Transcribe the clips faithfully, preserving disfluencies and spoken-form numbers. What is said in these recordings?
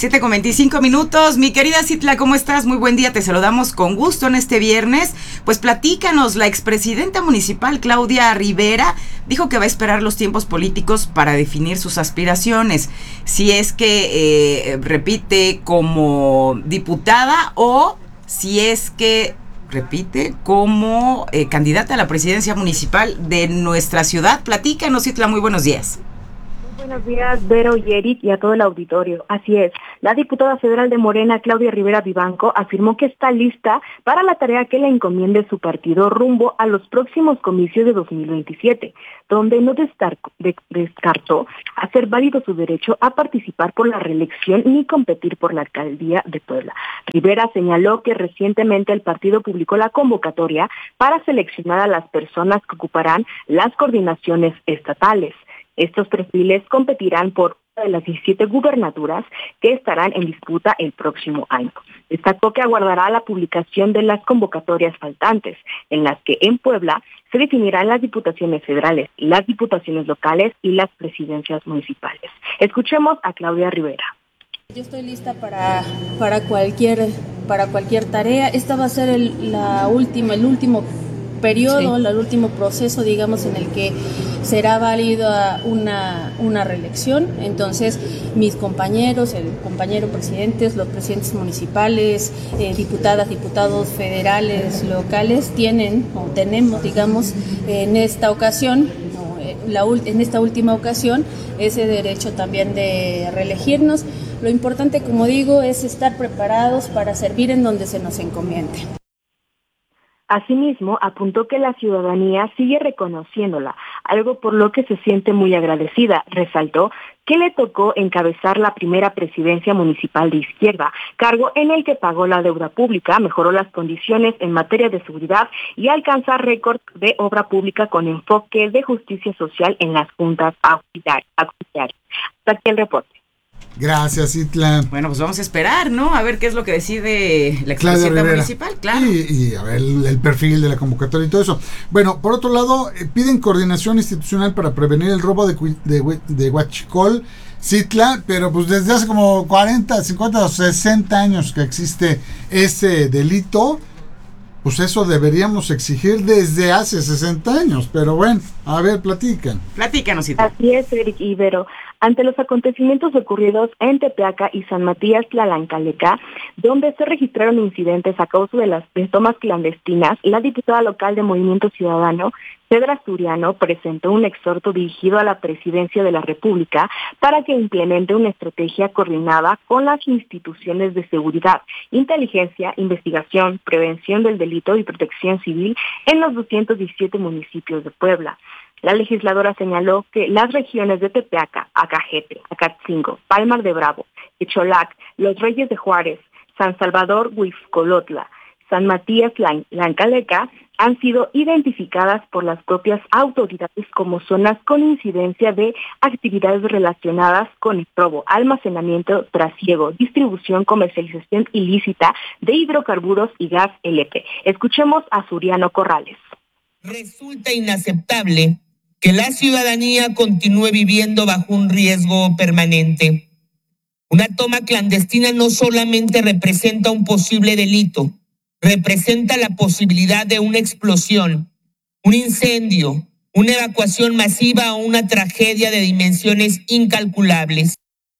siete con veinticinco minutos. Mi querida Citla, ¿cómo estás? Muy buen día, te saludamos con gusto en este viernes. Pues platícanos, la expresidenta municipal Claudia Rivera dijo que va a esperar los tiempos políticos para definir sus aspiraciones. Si es que eh, repite como diputada o si es que repite como eh, candidata a la presidencia municipal de nuestra ciudad. Platícanos, Citla, muy buenos días. Buenos días, Vero y Eric, y a todo el auditorio. Así es, la diputada federal de Morena, Claudia Rivera Vivanco, afirmó que está lista para la tarea que le encomiende su partido rumbo a los próximos comicios de dos mil veintisiete, donde no descartó hacer válido su derecho a participar por la reelección ni competir por la alcaldía de Puebla. Rivera señaló que recientemente el partido publicó la convocatoria para seleccionar a las personas que ocuparán las coordinaciones estatales. Estos perfiles competirán por una de las diecisiete gubernaturas que estarán en disputa el próximo año. Destacó que aguardará la publicación de las convocatorias faltantes, en las que en Puebla se definirán las diputaciones federales, las diputaciones locales y las presidencias municipales. Escuchemos a Claudia Rivera. Yo estoy lista para, para cualquier para cualquier tarea. Esta va a ser el, la última, el último periodo, sí. el último proceso, digamos, en el que será válida una, una reelección. Entonces, mis compañeros, el compañero presidentes, los presidentes municipales, eh, diputadas, diputados federales, locales, tienen o tenemos, digamos, en esta ocasión, no, eh, la, en esta última ocasión, ese derecho también de reelegirnos. Lo importante, como digo, es estar preparados para servir en donde se nos encomiende. Asimismo, apuntó que la ciudadanía sigue reconociéndola, algo por lo que se siente muy agradecida. Resaltó que le tocó encabezar la primera presidencia municipal de izquierda, cargo en el que pagó la deuda pública, mejoró las condiciones en materia de seguridad y alcanzar récord de obra pública con enfoque de justicia social en las juntas auxiliares. Hasta aquí el reporte. Gracias, Citla. Bueno, pues vamos a esperar, ¿no? A ver qué es lo que decide la expresidenta municipal, claro. Y, y a ver el, el perfil de la convocatoria y todo eso. Bueno, por otro lado, eh, piden coordinación institucional para prevenir el robo de, de, de huachicol, Citla, pero pues desde hace como cuarenta, cincuenta o sesenta años que existe ese delito, pues eso deberíamos exigir desde hace sesenta años, pero bueno, a ver, platican. Platícanos, Citla. Así es, Eric Ibero. Ante los acontecimientos ocurridos en Tepeaca y San Matías Tlalancalecá, donde se registraron incidentes a causa de las de tomas clandestinas, la diputada local de Movimiento Ciudadano, Cedra Asturiano, presentó un exhorto dirigido a la Presidencia de la República para que implemente una estrategia coordinada con las instituciones de seguridad, inteligencia, investigación, prevención del delito y protección civil en los doscientos diecisiete municipios de Puebla. La legisladora señaló que las regiones de Tepeaca, Acajete, Acatzingo, Palmar de Bravo, Echolac, Los Reyes de Juárez, San Salvador, Huixcolotla, San Matías Tlancaleca han sido identificadas por las propias autoridades como zonas con incidencia de actividades relacionadas con el robo, almacenamiento, trasiego, distribución, comercialización ilícita de hidrocarburos y gas L P. Escuchemos a Suriano Corrales. Resulta inaceptable que la ciudadanía continúe viviendo bajo un riesgo permanente. Una toma clandestina no solamente representa un posible delito, representa la posibilidad de una explosión, un incendio, una evacuación masiva o una tragedia de dimensiones incalculables.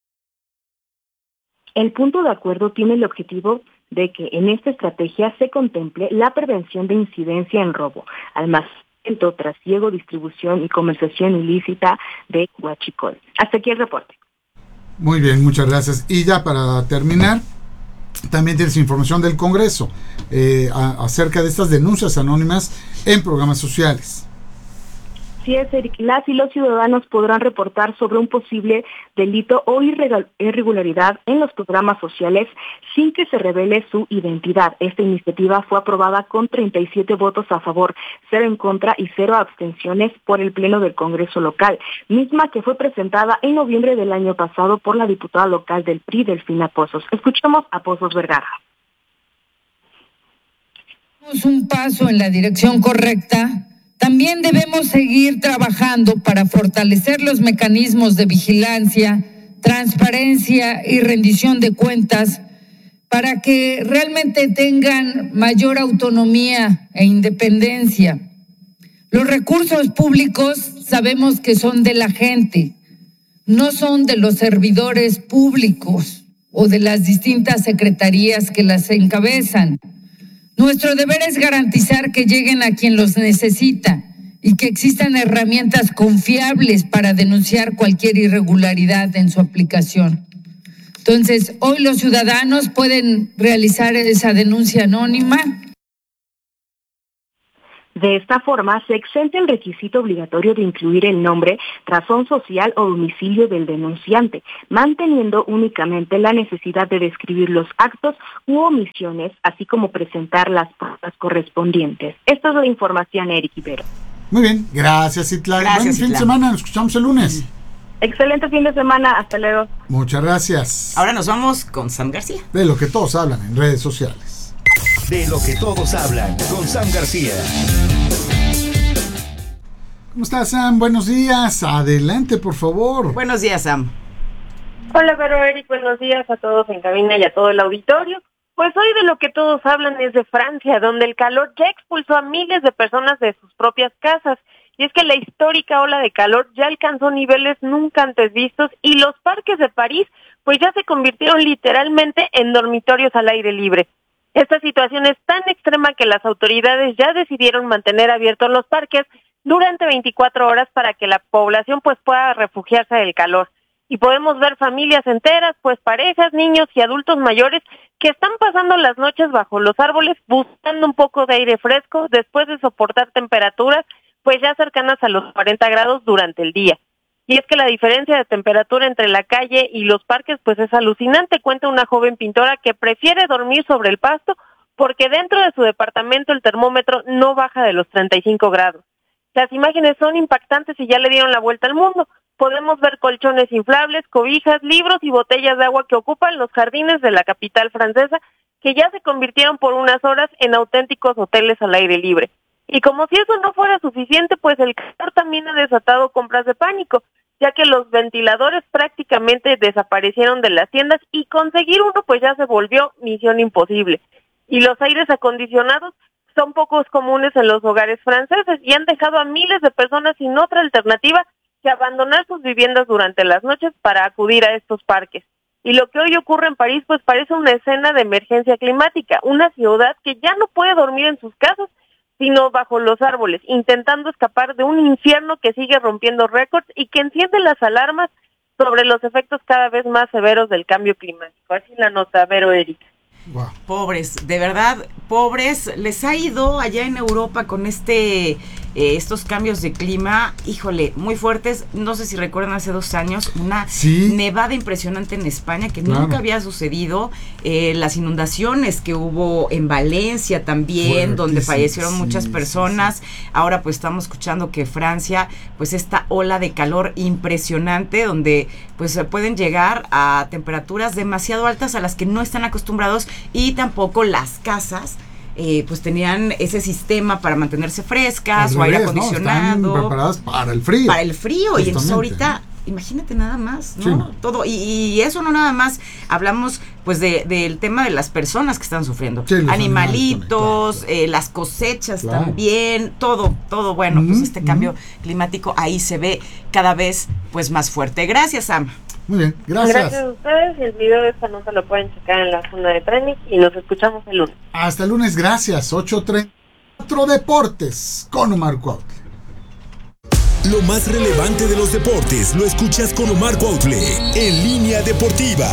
El punto de acuerdo tiene el objetivo de que en esta estrategia se contemple la prevención de incidencia en robo, almacenamiento, trasiego, distribución y comercialización ilícita de huachicol. Hasta aquí el reporte. Muy bien, muchas gracias. Y ya para terminar, también tienes información del Congreso eh, a, acerca de estas denuncias anónimas en programas sociales. Sí, es, Eric. Las y los ciudadanos podrán reportar sobre un posible delito o irregularidad en los programas sociales sin que se revele su identidad. Esta iniciativa fue aprobada con treinta y siete votos a favor, cero en contra y cero abstenciones por el Pleno del Congreso local, misma que fue presentada en noviembre del año pasado por la diputada local del P R I, Delfina Pozos. Escuchemos a Pozos Vergara. Un paso en la dirección correcta. También debemos seguir trabajando para fortalecer los mecanismos de vigilancia transparencia y rendición de cuentas para que realmente tengan mayor autonomía e independencia. Los recursos públicos sabemos que son de la gente, no son de los servidores públicos o de las distintas secretarías que las encabezan. Nuestro deber es garantizar que lleguen a quien los necesita y que existan herramientas confiables para denunciar cualquier irregularidad en su aplicación. Entonces, hoy los ciudadanos pueden realizar esa denuncia anónima. De esta forma, se exenta el requisito obligatorio de incluir el nombre, razón social o domicilio del denunciante, manteniendo únicamente la necesidad de describir los actos u omisiones, así como presentar las pruebas correspondientes. Esta es la información, Eric Ibero. Muy bien, gracias, Itla. Gracias, Buen fin Itla. de semana, nos escuchamos el lunes. Excelente fin de semana, hasta luego. Muchas gracias. Ahora nos vamos con Sam García. De lo que todos hablan en redes sociales. De lo que todos hablan con Sam García. ¿Cómo estás, Sam? Buenos días. Adelante, por favor. Buenos días, Sam. Hola, Vero, Eric, buenos días a todos en cabina y a todo el auditorio. Pues hoy de lo que todos hablan es de Francia, donde el calor ya expulsó a miles de personas de sus propias casas. Y es que la histórica ola de calor ya alcanzó niveles nunca antes vistos y los parques de París pues ya se convirtieron literalmente en dormitorios al aire libre. Esta situación es tan extrema que las autoridades ya decidieron mantener abiertos los parques durante veinticuatro horas para que la población pues pueda refugiarse del calor. Y podemos ver familias enteras, pues parejas, niños y adultos mayores que están pasando las noches bajo los árboles buscando un poco de aire fresco después de soportar temperaturas pues ya cercanas a los cuarenta grados durante el día. Y es que la diferencia de temperatura entre la calle y los parques pues es alucinante, cuenta una joven pintora que prefiere dormir sobre el pasto porque dentro de su departamento el termómetro no baja de los treinta y cinco grados. Las imágenes son impactantes y ya le dieron la vuelta al mundo. Podemos ver colchones inflables, cobijas, libros y botellas de agua que ocupan los jardines de la capital francesa, que ya se convirtieron por unas horas en auténticos hoteles al aire libre. Y como si eso no fuera suficiente, pues el calor también ha desatado compras de pánico, ya que los ventiladores prácticamente desaparecieron de las tiendas y conseguir uno pues ya se volvió misión imposible. Y los aires acondicionados son pocos comunes en los hogares franceses y han dejado a miles de personas sin otra alternativa que abandonar sus viviendas durante las noches para acudir a estos parques. Y lo que hoy ocurre en París pues parece una escena de emergencia climática, una ciudad que ya no puede dormir en sus casas, sino bajo los árboles, intentando escapar de un infierno que sigue rompiendo récords y que enciende las alarmas sobre los efectos cada vez más severos del cambio climático. Así la nota, Vero, Eric. Wow. Pobres, de verdad, pobres, les ha ido allá en Europa con este, eh, estos cambios de clima, híjole, muy fuertes. No sé si recuerdan hace dos años una Sí. nevada impresionante en España que Claro. nunca había sucedido, eh, las inundaciones que hubo en Valencia también, donde Fuertísimo, fallecieron muchas sí, personas. sí, sí. Ahora pues estamos escuchando que Francia, pues esta ola de calor impresionante, donde pues se pueden llegar a temperaturas demasiado altas a las que no están acostumbrados. Y tampoco las casas eh, pues tenían ese sistema para mantenerse frescas Al o aire revés, ¿no? acondicionado. Están preparadas para el frío. Para el frío. Y entonces Justamente. ahorita, imagínate nada más, ¿no? Sí, no. Todo. Y, y eso no nada más, hablamos pues de del tema de las personas que están sufriendo. Sí, los Animalitos, animales, eh, las cosechas Claro. también, todo, todo bueno. Pues Mm, este cambio mm. climático ahí se ve cada vez pues más fuerte. Gracias, Sam. Muy bien, gracias. Gracias a ustedes y el video de esta nota lo pueden checar en la zona de trending y nos escuchamos el lunes. Hasta el lunes, gracias. ocho treinta Otro Deportes con Omar Cuautla. Lo más relevante de los deportes lo escuchas con Omar Cuautle en Línea Deportiva.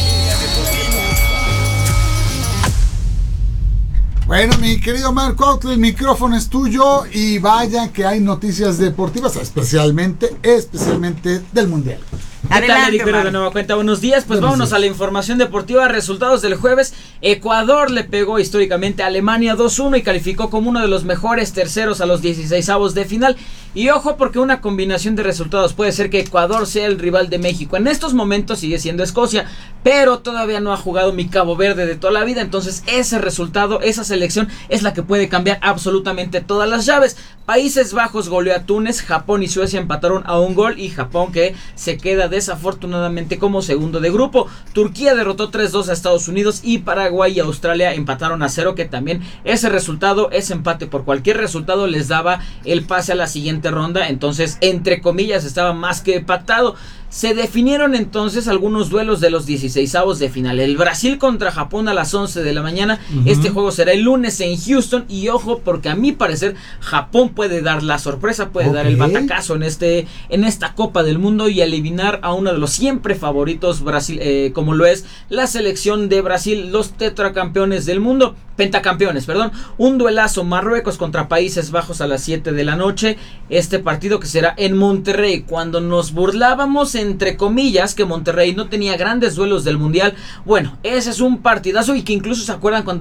Bueno, mi querido Omar Cuautla, el micrófono es tuyo y vaya que hay noticias deportivas, especialmente, especialmente del Mundial. ¿Qué tal, Adelante, Eric Pero Omar. de nueva cuenta? Buenos días, pues Buenos vámonos días. a la información deportiva. Resultados del jueves. Ecuador le pegó históricamente a Alemania dos uno y calificó como uno de los mejores terceros a los dieciseisavos de final. Y ojo, porque una combinación de resultados puede ser que Ecuador sea el rival de México. En estos momentos sigue siendo Escocia, pero todavía no ha jugado mi Cabo Verde de toda la vida. Entonces ese resultado, esa selección es la que puede cambiar absolutamente todas las llaves. Países Bajos goleó a Túnez, Japón y Suecia empataron a un gol y Japón que se queda de desafortunadamente como segundo de grupo. Turquía derrotó tres dos a Estados Unidos y Paraguay y Australia empataron a cero, que también ese resultado, ese empate por cualquier resultado les daba el pase a la siguiente ronda. Entonces, entre comillas, estaba más que pactado. Se definieron entonces algunos duelos de los dieciseisavos de final. El Brasil contra Japón a las once de la mañana. Uh-huh. Este juego será el lunes en Houston. Y ojo, porque a mi parecer Japón puede dar la sorpresa, puede okay. dar el batacazo en este en esta Copa del Mundo y eliminar a uno de los siempre favoritos Brasil, eh, como lo es la selección de Brasil, los tetracampeones del mundo, pentacampeones, perdón. Un duelazo, Marruecos contra Países Bajos a las siete de la noche. Este partido que será en Monterrey. Cuando nos burlábamos, entre comillas, que Monterrey no tenía grandes duelos del mundial, bueno, ese es un partidazo, y que incluso se acuerdan cuando